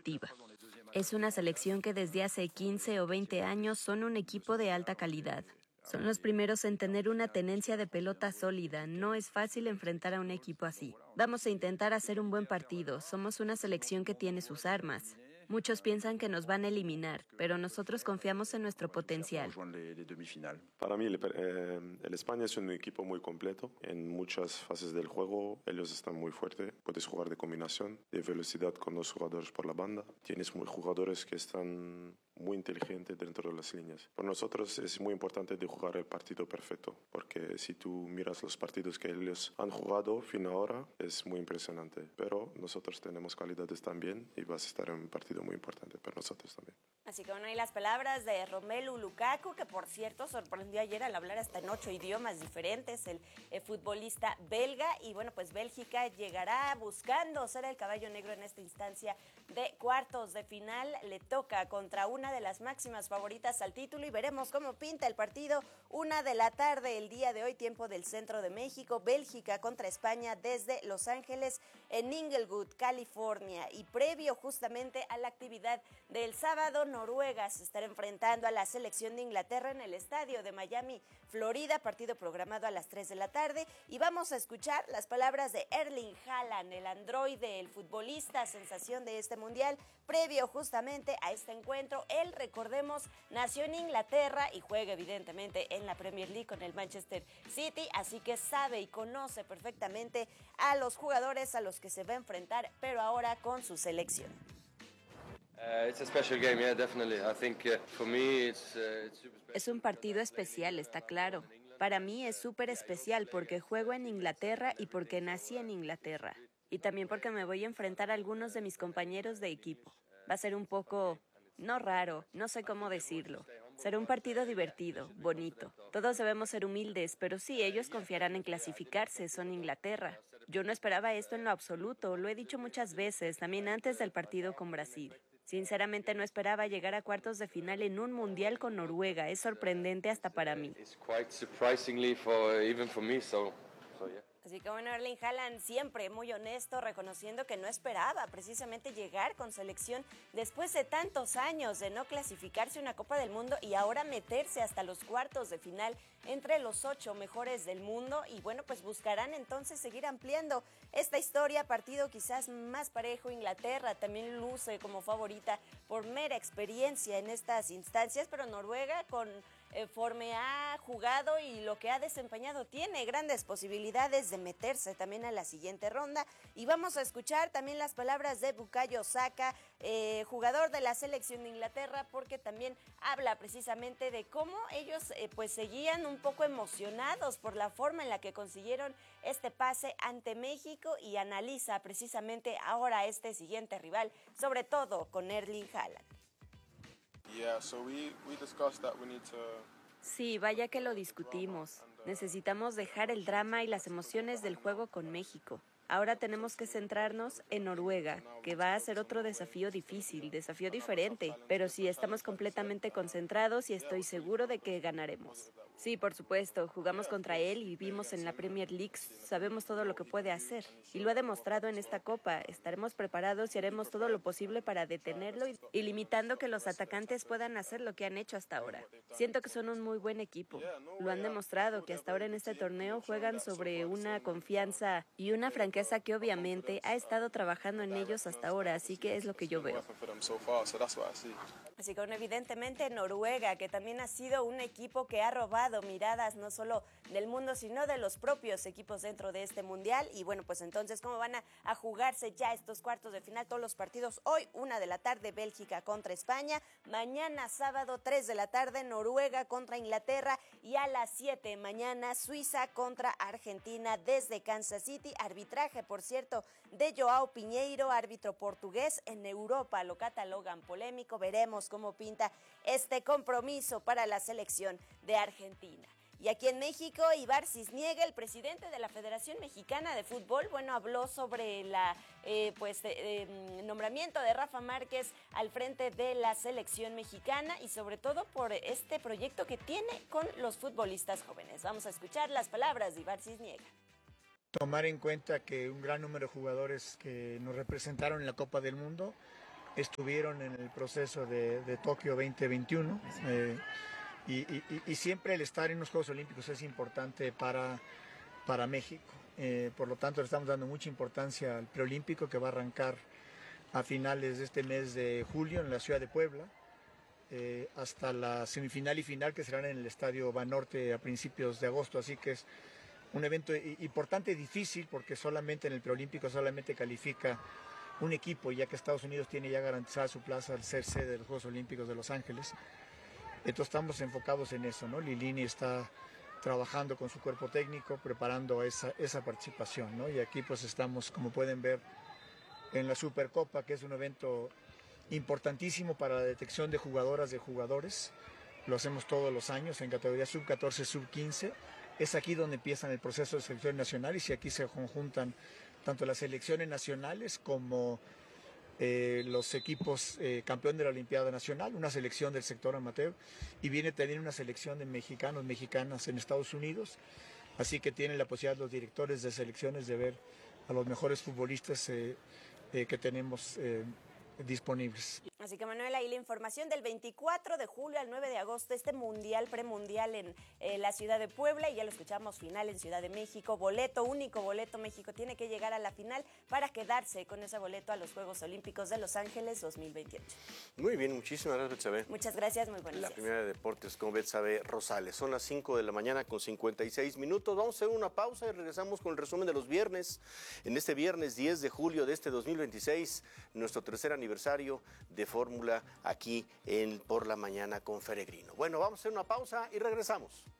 competitiva. Es una selección que desde hace 15 o 20 años son un equipo de alta calidad. Son los primeros en tener una tenencia de pelota sólida. No es fácil enfrentar a un equipo así. Vamos a intentar hacer un buen partido. Somos una selección que tiene sus armas. Muchos piensan que nos van a eliminar, pero nosotros confiamos en nuestro potencial. Para mí, el España es un equipo muy completo. En muchas fases del juego, ellos están muy fuertes. Puedes jugar de combinación, de velocidad con los jugadores por la banda. Tienes jugadores que están muy inteligentes dentro de las líneas. Para nosotros es muy importante de jugar el partido perfecto, porque si tú miras los partidos que ellos han jugado fin ahora, es muy impresionante. Pero nosotros tenemos calidades también y vas a estar en un partido muy importante para nosotros también. Así que bueno, hay las palabras de Romelu Lukaku, que por cierto sorprendió ayer al hablar hasta en 8 idiomas diferentes, el futbolista belga. Y bueno, pues Bélgica llegará buscando ser el caballo negro en esta instancia de cuartos de final. Le toca contra una de las máximas favoritas al título y veremos cómo pinta el partido. 1:00 p.m. el día de hoy, tiempo del centro de México. Bélgica contra España desde Los Ángeles en Inglewood, California. Y previo justamente a la actividad del sábado, Noruega se estará enfrentando a la selección de Inglaterra en el estadio de Miami, Florida, partido programado a las 3 de la tarde. Y vamos a escuchar las palabras de Erling Haaland, el androide, el futbolista sensación de este mundial, previo justamente a este encuentro. Él, recordemos, nació en Inglaterra y juega evidentemente en la Premier League con el Manchester City, así que sabe y conoce perfectamente a los jugadores a los que se va a enfrentar, pero ahora con su selección. Es un partido especial, está claro. Para mí es súper especial porque juego en Inglaterra y porque nací en Inglaterra. Y también porque me voy a enfrentar a algunos de mis compañeros de equipo. Va a ser un poco, no raro, no sé cómo decirlo. Será un partido divertido, bonito. Todos debemos ser humildes, pero sí, ellos confiarán en clasificarse, son Inglaterra. Yo no esperaba esto en lo absoluto, lo he dicho muchas veces, también antes del partido con Brasil. Sinceramente no esperaba llegar a cuartos de final en un mundial con Noruega. Es sorprendente hasta para mí. Así que bueno, Erling Haaland siempre muy honesto, reconociendo que no esperaba precisamente llegar con selección después de tantos años de no clasificarse a una Copa del Mundo y ahora meterse hasta los cuartos de final entre los 8 mejores del mundo. Y bueno, pues buscarán entonces seguir ampliando esta historia, partido quizás más parejo. Inglaterra también luce como favorita por mera experiencia en estas instancias, pero Noruega conforme ha jugado y lo que ha desempeñado tiene grandes posibilidades de meterse también a la siguiente ronda. Y vamos a escuchar también las palabras de Bukayo Saka, jugador de la selección de Inglaterra, porque también habla precisamente de cómo ellos pues seguían un poco emocionados por la forma en la que consiguieron este pase ante México y analiza precisamente ahora este siguiente rival, sobre todo con Erling Haaland. Sí, vaya que lo discutimos. Necesitamos dejar el drama y las emociones del juego con México. Ahora tenemos que centrarnos en Noruega, que va a ser otro desafío difícil, desafío diferente, pero sí estamos completamente concentrados y estoy seguro de que ganaremos. Sí, por supuesto, jugamos contra él y vimos en la Premier League, sabemos todo lo que puede hacer y lo ha demostrado en esta Copa. Estaremos preparados y haremos todo lo posible para detenerlo y limitando que los atacantes puedan hacer lo que han hecho hasta ahora. Siento que son un muy buen equipo. Lo han demostrado que hasta ahora en este torneo juegan sobre una confianza y una franqueza que obviamente ha estado trabajando en ellos hasta ahora, así que es lo que yo veo. Así que bueno, evidentemente Noruega, que también ha sido un equipo que ha robado miradas no solo del mundo, sino de los propios equipos dentro de este mundial. Y bueno, pues entonces, ¿cómo van a jugarse ya estos cuartos de final? Todos los partidos hoy, 1:00 p.m, Bélgica contra España. Mañana sábado, 3:00 p.m, Noruega contra Inglaterra. Y a las 7:00 mañana, Suiza contra Argentina desde Kansas City. Arbitraje, por cierto, de Joao Pinheiro, árbitro portugués. En Europa lo catalogan polémico. Veremos cómo pinta este compromiso para la selección de Argentina. Y aquí en México, Ibar Cisniega, el presidente de la Federación Mexicana de Fútbol, habló sobre el nombramiento de Rafa Márquez al frente de la selección mexicana y sobre todo por este proyecto que tiene con los futbolistas jóvenes. Vamos a escuchar las palabras de Ibar Cisniega. Tomar en cuenta que un gran número de jugadores que nos representaron en la Copa del Mundo estuvieron en el proceso de Tokio 2021. Y siempre el estar en los Juegos Olímpicos es importante para México. Por lo tanto, le estamos dando mucha importancia al preolímpico que va a arrancar a finales de este mes de julio en la ciudad de Puebla, hasta la semifinal y final que serán en el Estadio Banorte a principios de agosto. Así que es un evento importante y difícil porque solamente en el preolímpico solamente califica un equipo, ya que Estados Unidos tiene ya garantizada su plaza al ser sede de los Juegos Olímpicos de Los Ángeles. Entonces estamos enfocados en eso, ¿no? Lilini está trabajando con su cuerpo técnico, preparando esa participación, ¿no? Y aquí pues estamos, como pueden ver, en la Supercopa, que es un evento importantísimo para la detección de jugadoras, de jugadores. Lo hacemos todos los años en categoría sub-14, sub-15. Es aquí donde empiezan el proceso de selección nacional y si aquí se conjuntan tanto las selecciones nacionales como los equipos campeón de la Olimpiada Nacional, una selección del sector amateur y viene también una selección de mexicanos, mexicanas en Estados Unidos, así que tienen la posibilidad los directores de selecciones de ver a los mejores futbolistas que tenemos disponibles. Así que Manuel, ahí la información del 24 de julio al 9 de agosto, este mundial, premundial en la ciudad de Puebla, y ya lo escuchamos, final en Ciudad de México, boleto, único boleto. México tiene que llegar a la final para quedarse con ese boleto a los Juegos Olímpicos de Los Ángeles 2028. Muy bien, muchísimas gracias, Betsabe. Muchas gracias, muy buenos días. La primera de deportes con Betsabe Rosales. Son las 5 de la mañana con 56 minutos. Vamos a hacer una pausa y regresamos con el resumen de los viernes. En este viernes 10 de julio de este 2026, nuestro tercer aniversario de Fórmula aquí en Por la Mañana con Feregrino. Bueno, vamos a hacer una pausa y regresamos.